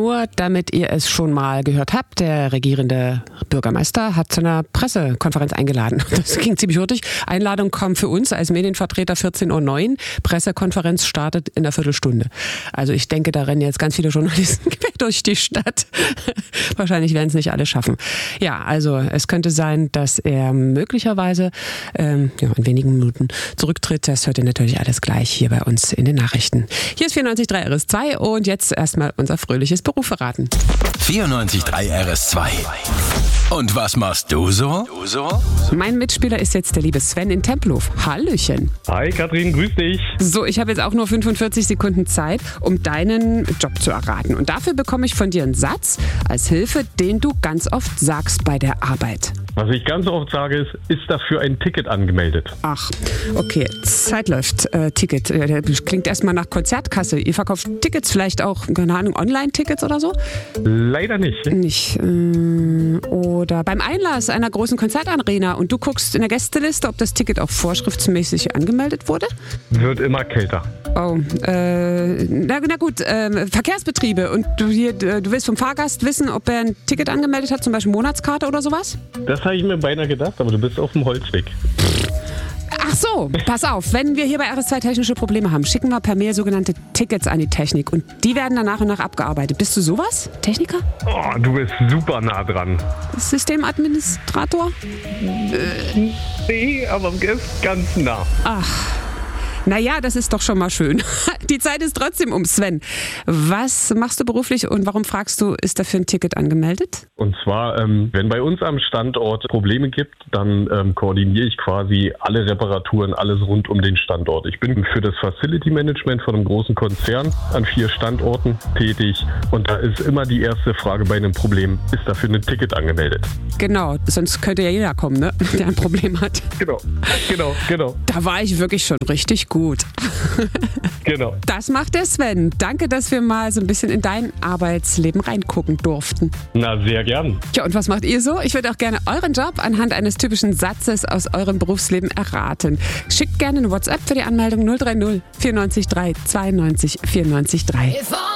Nur damit ihr es schon mal gehört habt, der regierende Bürgermeister hat zu einer Pressekonferenz eingeladen. Das ging ziemlich hurtig. Einladung kam für uns als Medienvertreter 14:09 Uhr. Pressekonferenz startet in einer Viertelstunde. Also ich denke, da rennen jetzt ganz viele Journalisten quer durch die Stadt. Wahrscheinlich werden es nicht alle schaffen. Ja, also es könnte sein, dass er möglicherweise in wenigen Minuten zurücktritt. Das hört ihr natürlich alles gleich hier bei uns in den Nachrichten. Hier ist 94.3 RS2 und jetzt erstmal unser fröhliches Berufsverraten. 94.3 RS2. Und was machst du so? Mein Mitspieler ist jetzt der liebe Sven in Tempelhof. Hallöchen. Hi Katrin, grüß dich. So, ich habe jetzt auch nur 45 Sekunden Zeit, um deinen Job zu erraten. Und dafür bekomme ich von dir einen Satz als Hilfe, den du ganz oft sagst bei der Arbeit. Was ich ganz oft sage ist dafür ein Ticket angemeldet? Ach, okay, Zeit läuft. Ticket, klingt erstmal nach Konzertkasse. Ihr verkauft Tickets, vielleicht auch, keine Ahnung, Online-Tickets oder so? Leider nicht. Nicht. Oder beim Einlass einer großen Konzertarena und du guckst in der Gästeliste, ob das Ticket auch vorschriftsmäßig angemeldet wurde? Wird immer kälter. Oh, na gut, Verkehrsbetriebe und du willst vom Fahrgast wissen, ob er ein Ticket angemeldet hat, zum Beispiel Monatskarte oder sowas? Das habe ich mir beinahe gedacht, aber du bist auf dem Holzweg. Ach so, pass auf, wenn wir hier bei RS2 technische Probleme haben, schicken wir per Mail sogenannte Tickets an die Technik und die werden dann nach und nach abgearbeitet. Bist du sowas? Techniker? Oh, du bist super nah dran. Systemadministrator? Nee, aber ganz nah. Ach. Naja, das ist doch schon mal schön. Die Zeit ist trotzdem um, Sven. Was machst du beruflich und warum fragst du, ist dafür ein Ticket angemeldet? Und zwar, wenn bei uns am Standort Probleme gibt, dann koordiniere ich quasi alle Reparaturen, alles rund um den Standort. Ich bin für das Facility Management von einem großen Konzern an 4 Standorten tätig und da ist immer die erste Frage bei einem Problem, ist dafür ein Ticket angemeldet? Genau, sonst könnte ja jeder kommen, ne? Der ein Problem hat. Genau. Da war ich wirklich schon richtig gut. Genau. Das macht der Sven. Danke, dass wir mal so ein bisschen in dein Arbeitsleben reingucken durften. Na, sehr gern. Ja, und was macht ihr so? Ich würde auch gerne euren Job anhand eines typischen Satzes aus eurem Berufsleben erraten. Schickt gerne eine WhatsApp für die Anmeldung 030 94 3 92 94 3.